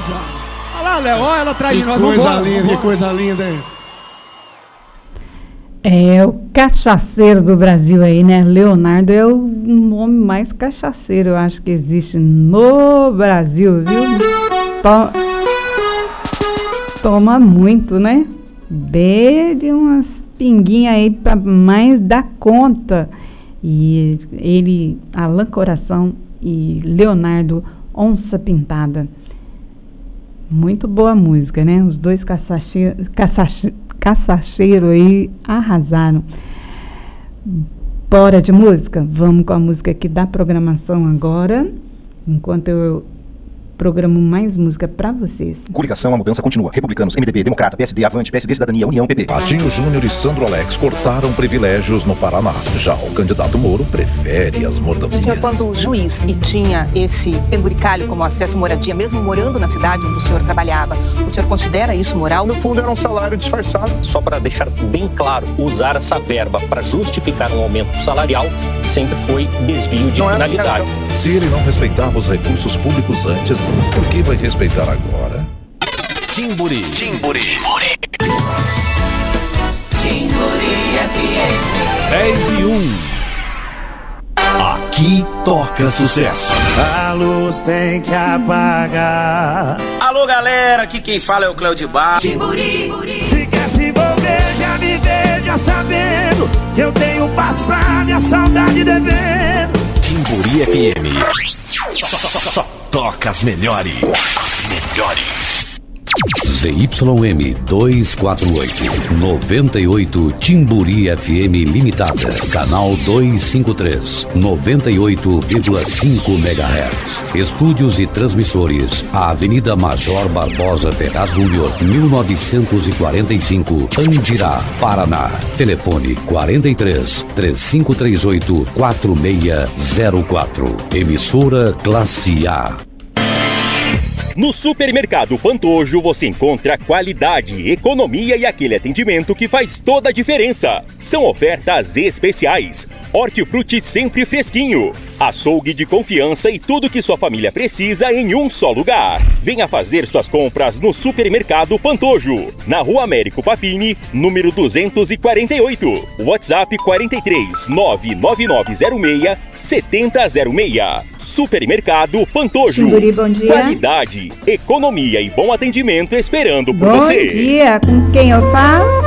casa. Olha lá, Léo, olha ela atrás de nós. Coisa linda, que coisa linda, hein? É o cachaceiro do Brasil aí, né? Leonardo é o homem mais cachaceiro, eu acho que existe no Brasil, viu? Toma muito, né? Bebe umas pinguinhas aí pra mais dar conta. E ele, Alan Coração e Leonardo Onça Pintada. Muito boa música, né? Os dois caçacheiros aí arrasaram. Bora de música? Vamos com a música aqui da programação agora, enquanto eu programo mais música para vocês. Coligação, a mudança continua. Republicanos, MDB, Democrata, PSD, Avante, PSD, Cidadania, União, PP. Patinho Júnior e Sandro Alex cortaram privilégios no Paraná. Já o candidato Moro prefere as mordomias. O senhor, quando juiz e tinha esse penduricalho como acesso à moradia, mesmo morando na cidade onde o senhor trabalhava, o senhor considera isso moral? No fundo era um salário disfarçado. Só para deixar bem claro, usar essa verba para justificar um aumento salarial sempre foi desvio de finalidade. Se ele não respeitava os recursos públicos antes, por que vai respeitar agora? Timburi. Timburi. Timburi. Timburi FM. 10:01. Aqui toca sucesso. A luz tem que apagar. Alô, galera, aqui quem fala é o Cléo de Bar. Timburi. Timburi. Se quer se envolver, já me veja sabendo que eu tenho passado e a saudade devendo. Timburi FM. Só toca as melhores. As melhores. ZYM 248, 98 Timburi FM Limitada, canal 253, 98,5 MHz. Estúdios e transmissores, a Avenida Major Barbosa Ferraz Júnior, 1945, Andirá, Paraná. Telefone 43 3538 4604. Emissora Classe A. No Supermercado Pantojo você encontra qualidade, economia e aquele atendimento que faz toda a diferença. São ofertas especiais. Hortifruti sempre fresquinho. Açougue de confiança e tudo que sua família precisa em um só lugar. Venha fazer suas compras no Supermercado Pantojo. Na Rua Américo Papini, número 248. WhatsApp 43 99906 7006. Supermercado Pantojo. Timburi, bom dia. Qualidade, economia e bom atendimento esperando por você. Bom dia, com quem eu falo?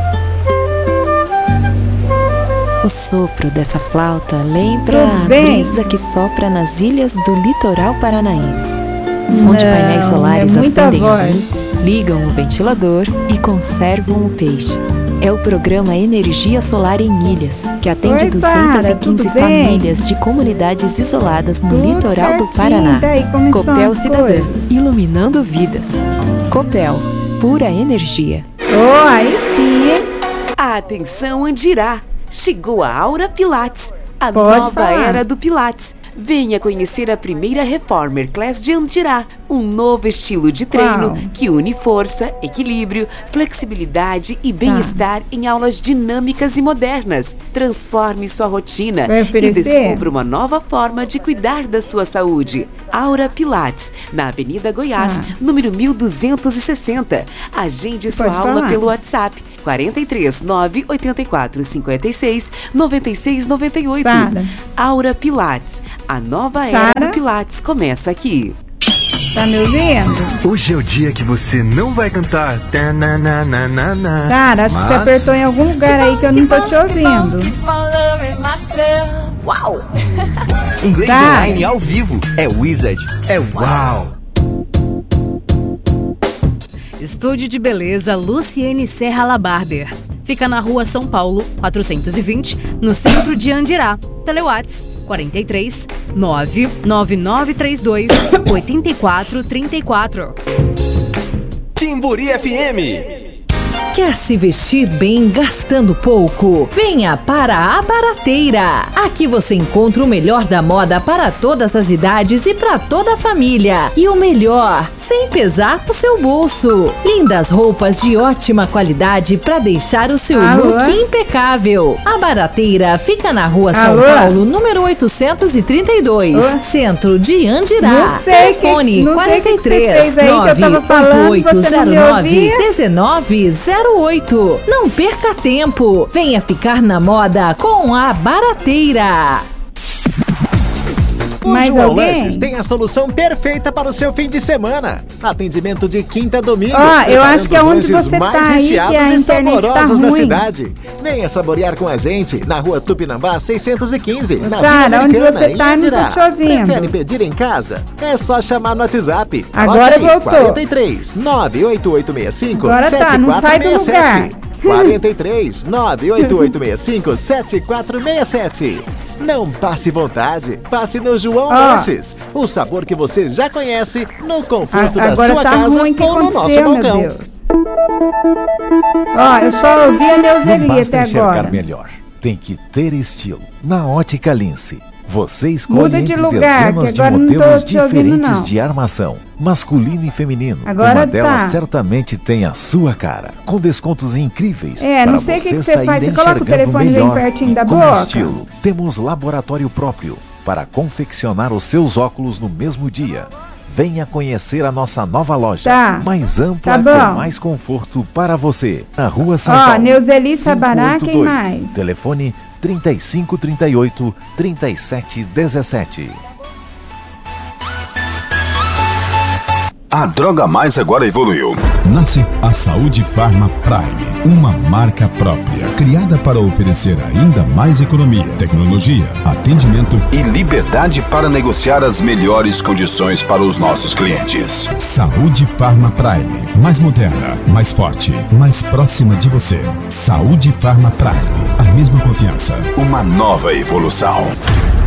O sopro dessa flauta lembra a brisa que sopra nas ilhas do litoral paranaense, onde painéis solares acendem a luz, ligam o ventilador e conservam o peixe. É o programa Energia Solar em Ilhas, que atende 215 famílias de comunidades isoladas no litoral do Paraná. Copel Cidadã, iluminando vidas. Copel, pura energia. Oh, aí sim, hein? Atenção, Andirá! Chegou a Aura Pilates, a Pode nova falar. era do Pilates. Venha conhecer a primeira Reformer Class de Andirá, um novo estilo de treino que une força, equilíbrio, flexibilidade e bem-estar em aulas dinâmicas e modernas. Transforme sua rotina e descubra uma nova forma de cuidar da sua saúde. Aura Pilates, na Avenida Goiás, número 1260. Agende sua aula pelo WhatsApp 43 984 56 96 98. Aura Pilates. A nova era do Pilates começa aqui. Tá me ouvindo? Hoje é o dia que você não vai cantar. Cara, acho que você apertou em algum lugar aí que eu não tô te ouvindo. Uau! Inglês online ao vivo. É Wizard. É uau! Estúdio de Beleza Luciene Serra La Barber. Fica na Rua São Paulo, 420, no centro de Andirá. Telewhats 43 99932 8434. Timburi FM. Quer se vestir bem gastando pouco? Venha para a Barateira. Aqui você encontra o melhor da moda para todas as idades e para toda a família. E o melhor, sem pesar o seu bolso. Lindas roupas de ótima qualidade para deixar o seu look impecável. A Barateira fica na rua São Paulo, número 832, centro de Andirá. Telefone 43 98809 1908. Não perca tempo. Venha ficar na moda com a Barateira. O João Lanches tem a solução perfeita para o seu fim de semana. Atendimento de quinta a domingo. Eu acho que é onde você mais tá aí, recheados que a e internet saborosos tá da ruim. cidade. Venha saborear com a gente na rua Tupinambá 615, na Sara, Vila onde Americana, você em tá, não Andirá. tô te ouvindo. Prefere pedir em casa? É só chamar no WhatsApp. Agora Anote aí, voltou. 43 98865 Agora tá, não sai do 7467. lugar. 43 98865 7467. Não passe vontade, passe no João Lanches. O sabor que você já conhece no conforto da agora sua tá casa ruim, que ou no nosso aconteceu, meu balcão. Deus. Eu só ouvi a Não Neuzeli basta até enxergar agora. melhor, tem que ter estilo. Na Ótica Lince, você escolhe Muda de entre lugar, dezenas que de agora não tô modelos te ouvindo, diferentes não. de armação, masculino e feminino. Agora Uma delas tá. certamente tem a sua cara, com descontos incríveis. Não para sei o que você você sair faz. Você coloca o enxergando telefone bem melhor pertinho da e com boca. estilo. Temos laboratório próprio para confeccionar os seus óculos no mesmo dia. Venha conhecer a nossa nova loja, Tá. mais ampla Tá e bom. com mais conforto para você. Na Rua São Paulo. Neuzeli Sabará, quem 582. mais? Telefone 3538 3717. A Droga Mais agora evoluiu. Nasce a Saúde Farma Prime, uma marca própria, criada para oferecer ainda mais economia, tecnologia, atendimento E liberdade para negociar as melhores condições para os nossos clientes. Saúde Farma Prime, mais moderna, mais forte, mais próxima de você. Saúde Farma Prime, a mesma confiança. Uma nova evolução.